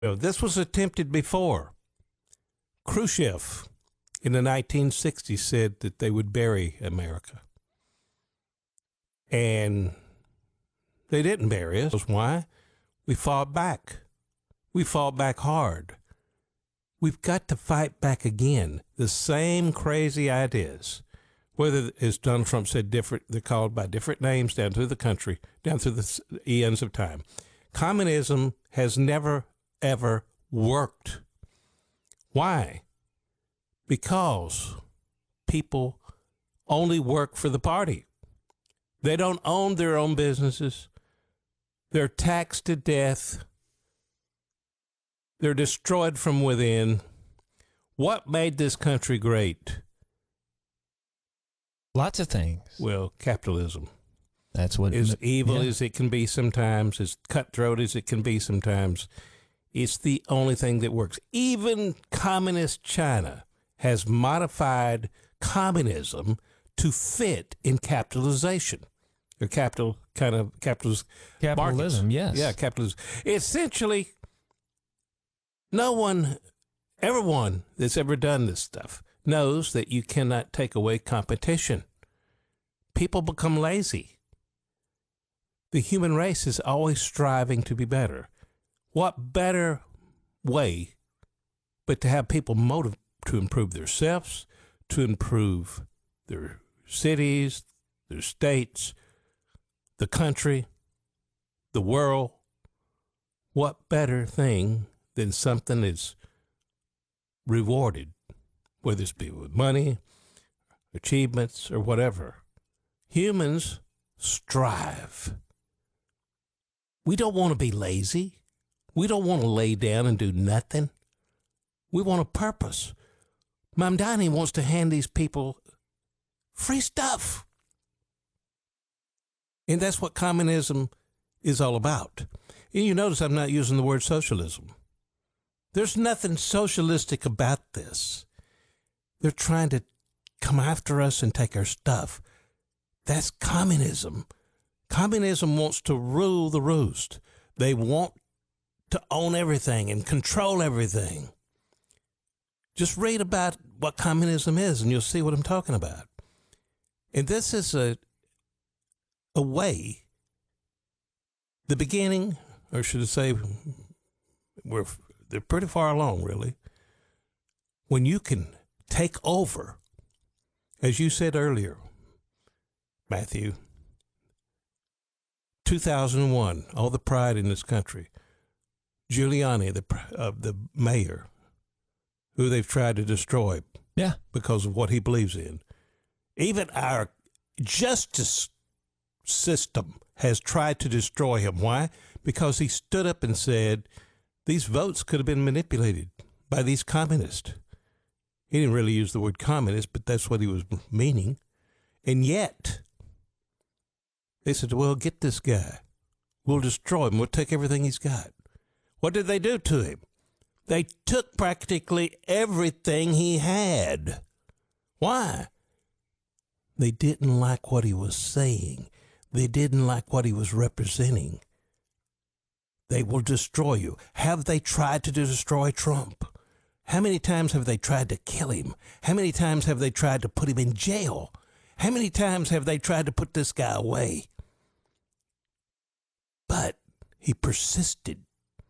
This was attempted before. Khrushchev in the 1960s said that they would bury America. And they didn't bury us. Why? We fought back. We fought back hard. We've got to fight back again. The same crazy ideas. Whether, as Donald Trump said, different, they're called by different names down through the country, down through the eons of time. Communism has never, ever worked. Why? Because people only work for the party. They don't own their own businesses. They're taxed to death. They're destroyed from within. What made this country great? Lots of things. Well, capitalism. That's what as evil as it can be sometimes, as cutthroat as it can be sometimes. It's the only thing that works. Even communist China has modified communism to fit in capitalization. Or capitalism, markets. Yes. Yeah, capitalism. Essentially, everyone that's ever done this stuff knows that you cannot take away competition. People become lazy. The human race is always striving to be better. What better way but to have people motive to improve themselves, to improve their cities, their states, the country, the world? What better thing than something that's rewarded, whether it's be with money, achievements, or whatever? Humans strive. We don't want to be lazy. We don't want to lay down and do nothing. We want a purpose. Mamdani wants to hand these people free stuff. And that's what communism is all about. And you notice I'm not using the word socialism. There's nothing socialistic about this. They're trying to come after us and take our stuff. That's communism. Communism wants to rule the roost. They want to own everything and control everything. Just read about what communism is and you'll see what I'm talking about. And this is a way, the beginning, or should I say, they're pretty far along, really, when you can take over, as you said earlier, Matthew, 2001, all the pride in this country. Giuliani, the mayor, who they've tried to destroy because of what he believes in. Even our justice system has tried to destroy him. Why? Because he stood up and said these votes could have been manipulated by these communists. He didn't really use the word communist, but that's what he was meaning. And yet, they said, well, get this guy. We'll destroy him. We'll take everything he's got. What did they do to him? They took practically everything he had. Why? They didn't like what he was saying. They didn't like what he was representing. They will destroy you. Have they tried to destroy Trump? How many times have they tried to kill him? How many times have they tried to put him in jail? How many times have they tried to put this guy away? But he persisted.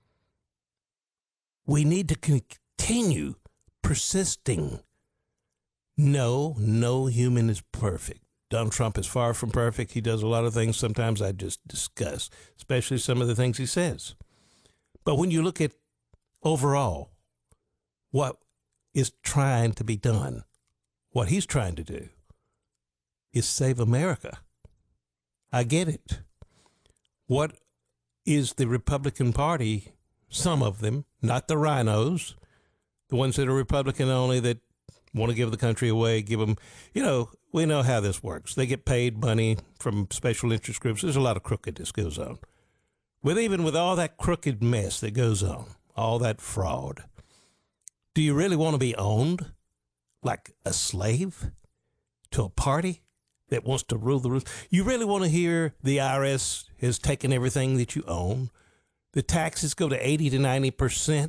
We need to continue persisting. No human is perfect. Donald Trump is far from perfect. He does a lot of things sometimes I just discuss, especially some of the things he says. But when you look at overall what is trying to be done, what he's trying to do is save America. I get it. What is the Republican Party? Some of them, not the rhinos, the ones that are Republican only that want to give the country away, give them, we know how this works. They get paid money from special interest groups. There's a lot of crookedness goes on. But even with all that crooked mess that goes on, all that fraud, do you really want to be owned like a slave to a party that wants to rule the roost? You really want to hear the IRS has taken everything that you own? the taxes go to 80 to 90%,